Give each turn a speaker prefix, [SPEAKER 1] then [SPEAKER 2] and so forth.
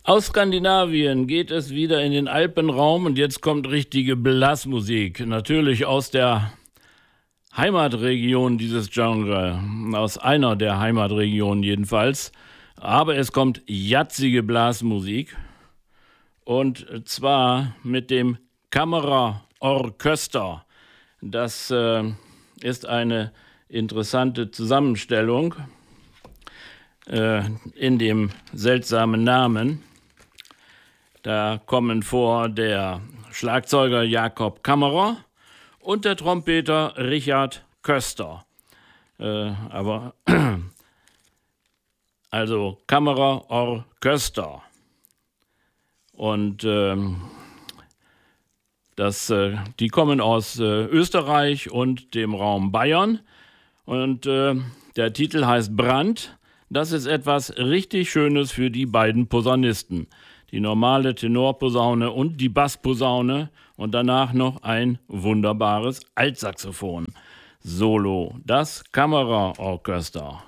[SPEAKER 1] Aus Skandinavien geht es wieder in den Alpenraum und jetzt kommt richtige Blasmusik. Natürlich aus der Heimatregion dieses Genre, aus einer der Heimatregionen jedenfalls. Aber es kommt jazzige Blasmusik und zwar mit dem Kammerorchester. Das ist eine interessante Zusammenstellung in dem seltsamen Namen. Da kommen vor der Schlagzeuger Jakob Kammerer und der Trompeter Richard Köster. Also Kammerer Orchester. Und die kommen aus Österreich und dem Raum Bayern. Und der Titel heißt Brand. Das ist etwas richtig Schönes für die beiden Posaunisten. Die normale Tenorposaune und die Bassposaune und danach noch ein wunderbares Altsaxophon. Solo, das Kammerorchester.